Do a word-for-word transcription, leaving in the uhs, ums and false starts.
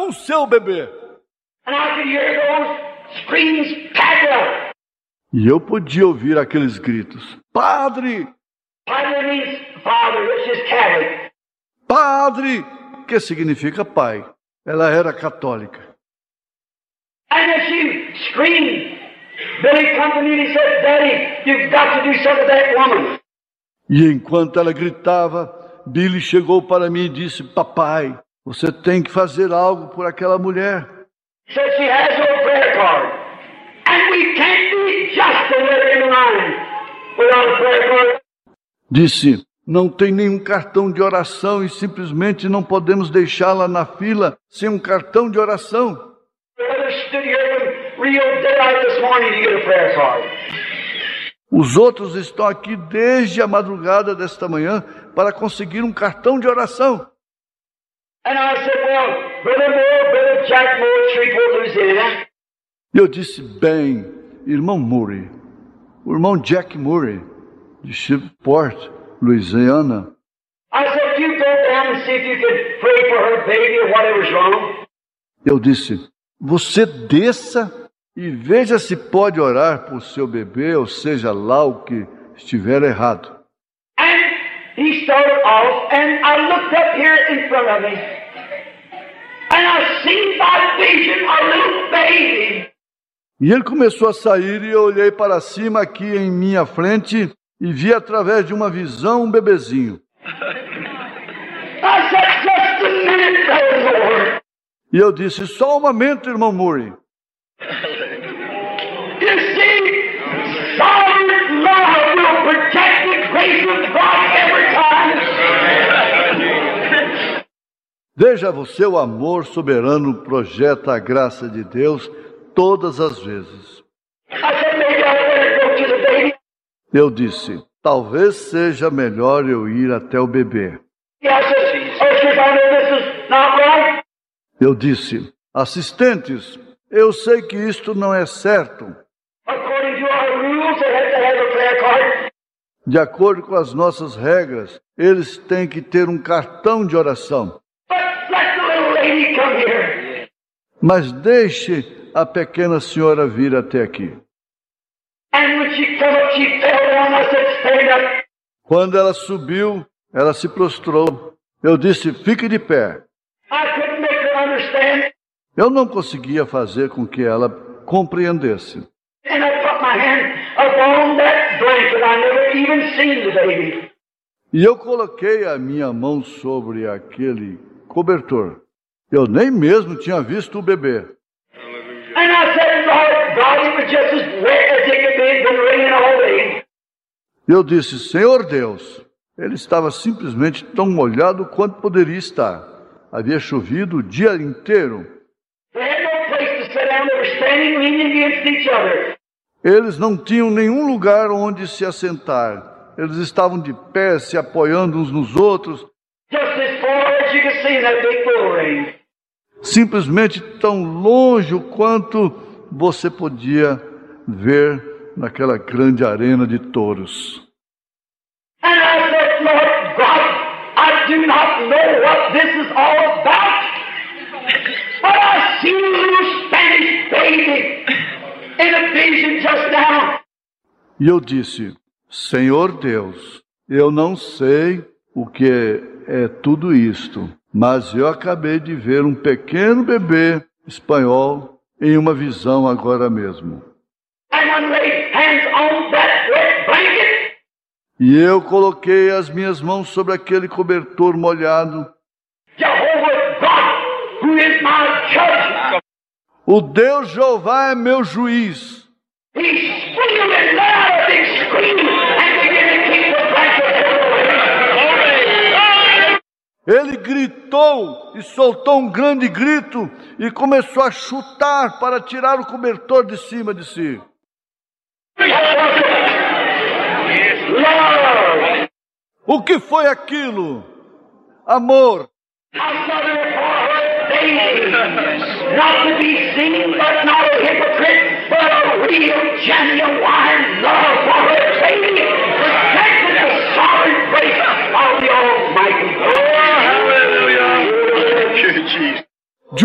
não seu bebê. And I could hear those screams, Padre. E eu podia ouvir aqueles gritos. Padre! Padre means father, which is Catholic. Padre! Que significa pai. Ela era católica. And as she screamed, Billy come to me and he said, Daddy, you've got to do something with that woman. E enquanto ela gritava, Billy chegou para mim e disse, papai, você tem que fazer algo por aquela mulher. He said she has no prayer card. And we can't be just to let her in line without a prayer card. Disse, não tem nenhum cartão de oração e simplesmente não podemos deixá-la na fila sem um cartão de oração. Os outros estão aqui desde a madrugada desta manhã para conseguir um cartão de oração. E eu disse, bem, irmão Murray, o irmão Jack Murray, de Shreveport, Louisiana. Eu disse, você desça e veja se pode orar por seu bebê, ou seja lá o que estiver errado. He started off, and I looked up here in front of me, and I seen by vision a little baby. E ele começou a sair e eu olhei para cima aqui em minha frente e vi através de uma visão um bebezinho. I said, just a minute, brother Lord. E eu disse, só um momento, irmão Murray. You see, sovereign love will protect the grace of God every time. Veja você, o amor soberano projeta a graça de Deus todas as vezes. I said, maybe I better go to the baby. Eu disse, talvez seja melhor eu ir até o bebê. Yeah, I said, oh, sir, I know this is not right. Eu disse, assistentes, eu sei que isto não é certo. According to our rules, they have to have a prayer card. De acordo com as nossas regras, eles têm que ter um cartão de oração. But let the little lady come here. Mas deixe a pequena senhora vir até aqui. And when she come up, she fell down. I said, stand up. Quando ela subiu, ela se prostrou. Eu disse, fique de pé. I couldn't make her understand. Eu não conseguia fazer com que ela compreendesse. And I put my hand upon that blanket. I never even seen the baby. E eu coloquei a minha mão sobre aquele cobertor. Eu nem mesmo tinha visto o bebê. And I said, Lord God, it was just as wet as it could be, been raining all day. Eu disse, Senhor Deus, ele estava simplesmente tão molhado quanto poderia estar. Havia chovido o dia inteiro. They had no place to sit down. They were standing leaning against each other. Eles não tinham nenhum lugar onde se assentar. Eles estavam de pé, se apoiando uns nos outros. Just as far as you could see in that big bull ring. Simplesmente tão longe quanto você podia ver naquela grande arena de touros. And I said, Lord God, I do not know what this is all about, but I see a little Spanish baby in a vision just now. E eu disse, Senhor Deus, eu não sei o que é tudo isto, mas eu acabei de ver um pequeno bebê espanhol em uma visão agora mesmo. And I laid hands on that wet blanket. E eu coloquei as minhas mãos sobre aquele cobertor molhado. Jehovah God, who is my judge. O Deus Jeová é meu juiz. He screamed and let out a big scream and began to keep the blanket away. Ele gritou e soltou um grande grito e começou a chutar para tirar o cobertor de cima de si. Love. O que foi aquilo? Amor. Not to be seen, but not a hypocrite, but a real, genuine love for her baby, protected the sovereign grace of the Almighty. Oh, hallelujah! Thank you, Jesus.